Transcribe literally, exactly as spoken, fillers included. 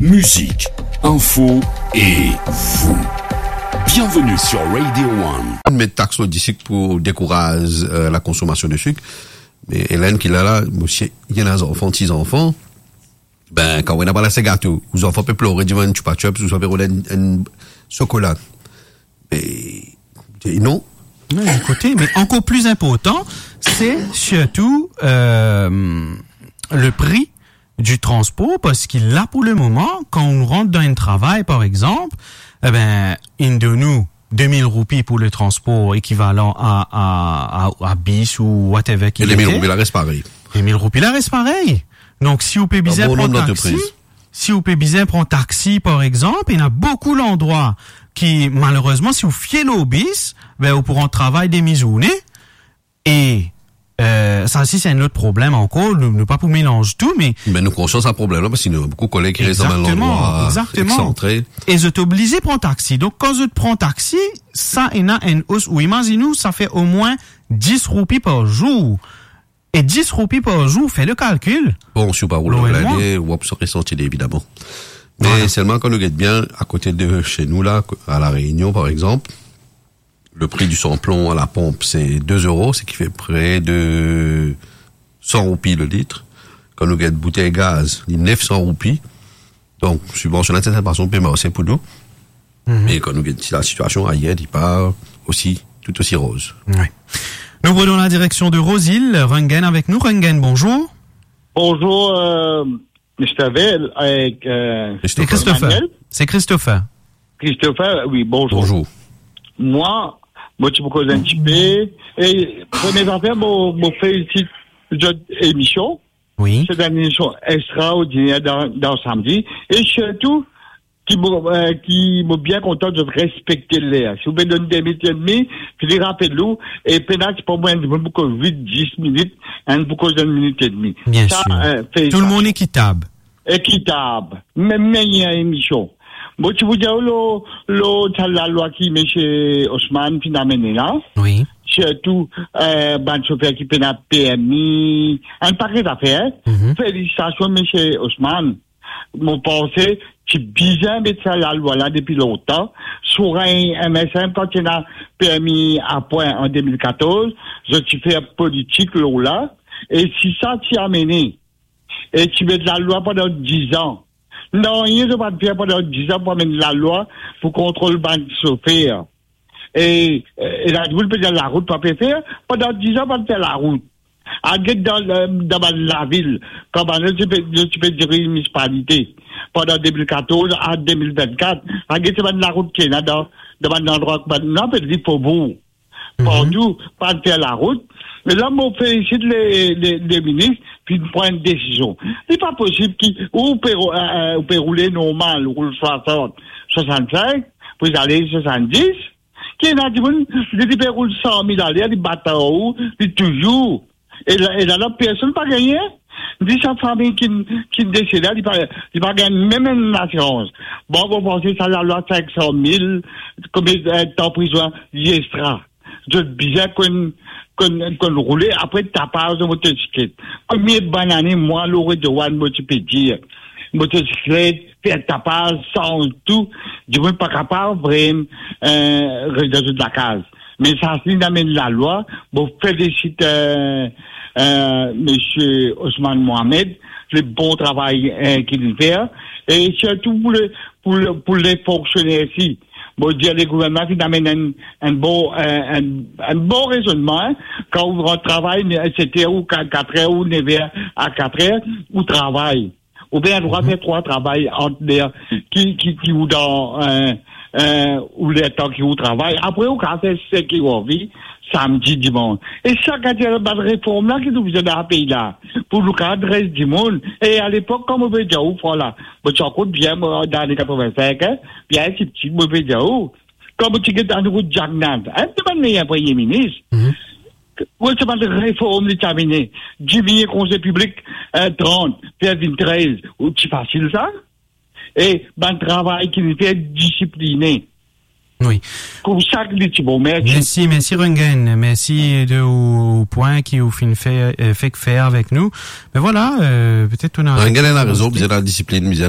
musique, info et vous. Bienvenue sur Radio One. On met taxe au sucre pour décourager euh, la consommation de sucre. Mais Hélène qui l'a là, monsieur, il y en a des enfants, six enfants. Ben, quand on n'a pas la gâteau, vous enfants peuvent pleurer, du man, tu pas chups, vous avez un chocolat. Mais, non. Oui, écoutez, mais encore plus important, c'est surtout, euh, le prix du transport, parce qu'il là, pour le moment, quand on rentre dans un travail, par exemple, eh ben, une de nous, deux mille roupies pour le transport équivalent à, à, à, à bis ou whatever qu'il était. Et les mille roupies, là, reste pareil. Les mille roupies, là, reste pareil. Donc, si vous pouvez bien prendre taxi, si vous pouvez bien prendre taxi, par exemple, il y a beaucoup d'endroits qui, malheureusement, si vous fiez au bis, ben, vous pourrez travailler des misounés. Et, euh, ça aussi, c'est un autre problème encore. Ne, ne pas pour mélanger tout, mais. Mais nous conscience un problème là, parce qu'il y a beaucoup de collègues qui restent dans l'endroit excentré. Et vous êtes obligé de prendre taxi. Donc, quand vous prenez taxi, ça, il y a une hausse, ou imaginez-vous, ça fait au moins dix roupies par jour. Et dix roupies par jour, fait le calcul. Bon, si vous parlez de l'année, vous pouvez ressentir évidemment. Mais voilà. Seulement quand nous guette bien, à côté de chez nous là, à La Réunion par exemple, le prix du sans-plomb à la pompe, c'est deux euros, ce qui fait près de cent roupies le litre. Quand nous guette bouteille gaz, il neuf cents roupies. Donc, subventionné de cette façon, paiement aussi pour nous. Mm-hmm. Mais quand nous guette la situation ailleurs, il part aussi, tout aussi rose. Oui. Nous prenons la direction de Rosille. Rungen avec nous. Rungen, bonjour. Bonjour, euh, mister Vell, avec, euh, C'est Christopher. C'est Christopher. Christopher, oui, bonjour. Bonjour. Moi, moi, tu me connais un petit peu. Et, première affaire, moi, moi, félicite cette émission. Oui. C'est une émission extraordinaire dans, dans samedi. Et surtout, qui m'a, euh, qui m'a bien content de respecter l'air. Si vous me donnez des minutes et demie, puis les rappelez-nous, et pénal, c'est pas moins de beaucoup huit, dix minutes, hein, beaucoup d'une minute et demie. Bien ça, sûr. Euh, Tout ça. Le monde équitable. Équitable. Même meilleure émission. Moi, tu vous dis, l'eau, l'eau, la loi qui met chez Osman, puis d'amener là. Oui. Surtout, euh, ben, chauffeur qui paie la P M I, un paquet d'affaires. Mm-hmm. Félicitations, monsieur Osman. Mon pensée, tu bien mettre ça la loi là depuis longtemps. Sur un M S M, quand il a permis à point en deux mille quatorze, je tu fais politique là, et si ça t'y a mené, et tu mets la loi pendant dix ans. Non, il ne va pas faire pendant dix ans pour mettre la loi pour contrôler le banc chauffeur. Et, et là, vous pouvez dire la route, pas faire, pendant dix ans, pas faire la route. À dans, dans la ville, comme tu peux, tu peux dire une municipalité, pendant deux mille quatorze à deux mille vingt-quatre, à dans la route qui est là, dans, dans l'endroit, non, peut dire pour vous. Pour nous, pas faire la route. Mais là, on félicite les, les, les ministres, puis ils prennent une décision. C'est pas possible qu'ils, ou peut, euh, peut rouler normal, roule soixante, soixante-cinq, puis aller soixante-dix, qui est là, ils peuvent rouler cent mille allées, ils battent en haut, ils toujours. Et là, et là, la personne pas gagné. Dit sa famille qui, qui décède, il pas, il pas gagné même une assurance. Bon, vous pensez, ça, la loi cinq cent mille, combien de temps de prison, extra. C'est bizarre qu'on, qu'on, qu'on roule après tapage de motocyclette. Combien de bananes, moi, l'aurait de one, moi, tu peux dire. Motocyclette, faire tapage, sans tout. Je ne suis pas capable, vraiment, euh, résoudre la case. Mais ça, c'est d'amener la loi. Bon, félicite, euh, euh, monsieur Ousmane Mohamed, le bon travail, euh, qu'il fait. Et surtout pour le, pour le, pour les fonctionnaires ici. Bon, dire les gouvernements qui amènent un, un bon, un, un, un bon raisonnement, hein, quand on rentre travail, c'était ou quatre heures, ou neuf heures à quatre heures, ou travail. Ou bien, on doit faire trois travail entre les, qui, qui, qui, ou dans, euh, euh, ou les temps qui ou travail. Après, on quand c'est ce qui ont vie, samedi, dimanche. Et ça, quand il y a une réforme là, qui nous faisait dans le pays là, pour le cadre du monde. Et à l'époque, comme on veut dire, où, voilà, moi, tu compte bien, moi, dans les quatre-vingt-cinq, hein, bien, c'est petit, moi, je veux dire, où, comme tu es dans le route de Jagnant, hein, tu vas me premier ministre. Mm-hmm. Oui, c'est pas de réforme déterminée. Diminuer le conseil public, euh, trente, faire vingt-treize, ou c'est facile ça? Et, ben, travail qui nous fait discipliner. Oui. Comme ça que dit bon, merci. Merci, merci Rungen. Merci de au point qui vous fait, fait, fait faire avec nous. Mais voilà, euh, peut-être on a... Rungen a raison, vous avez la discipline,